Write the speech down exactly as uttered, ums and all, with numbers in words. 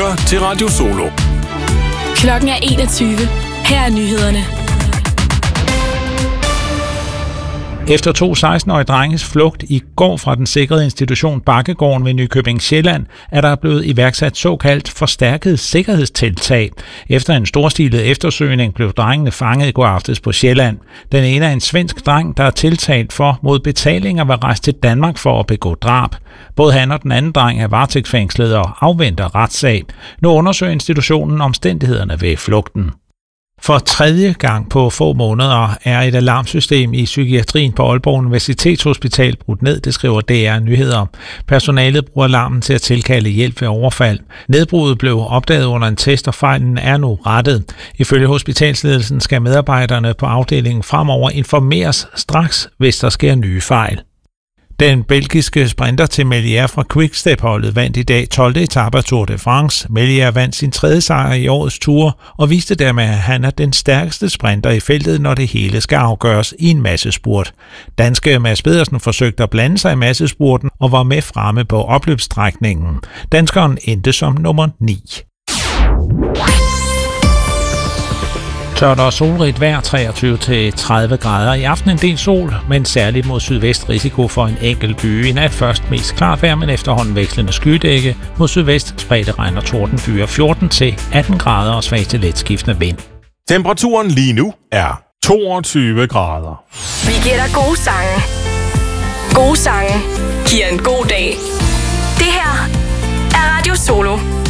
lytter til Radio Solo. Klokken er enogtyve. Her er nyhederne. Efter to seksten-årige drenges flugt i går fra den sikrede institution Bakkegården ved Nykøbing Sjælland, er der blevet iværksat såkaldt forstærket sikkerhedstiltag. Efter en storstilet eftersøgning blev drengene fanget i går aftes på Sjælland. Den ene er en svensk dreng, der er tiltalt for mod betaling at være rejst til Danmark for at begå drab. Både han og den anden dreng er varetægtsfængslet og afventer retssag. Nu undersøger institutionen omstændighederne ved flugten. For tredje gang på få måneder er et alarmsystem i psykiatrien på Aalborg Universitetshospital brudt ned, det skriver D R Nyheder. Personalet bruger alarmen til at tilkalde hjælp ved overfald. Nedbruddet blev opdaget under en test, og fejlen er nu rettet. Ifølge hospitalsledelsen skal medarbejderne på afdelingen fremover informeres straks, hvis der sker nye fejl. Den belgiske sprinter til Melier fra Quickstep-holdet vandt i dag tolvte etape af Tour de France. Melier vandt sin tredje sejr i årets Tour og viste dermed, at han er den stærkeste sprinter i feltet, når det hele skal afgøres i en massespurt. Danske Mads Pedersen forsøgte at blande sig i massespurten og var med fremme på opløbsstrækningen. Danskeren endte som nummer ni. Tørt og solrigt vejr, treogtyve til tredive grader. I aften en del sol, men særligt mod sydvest risiko for en enkelt by. I nat først mest klart vejr, men efterhånden vekslende skydække. Mod sydvest spredte regn og tordenbyger, fjorten til atten grader og svag til let skiftende vind. Temperaturen lige nu er toogtyve grader. Vi giver dig gode sange. Gode sange giver en god dag. Det her er Radio Solo.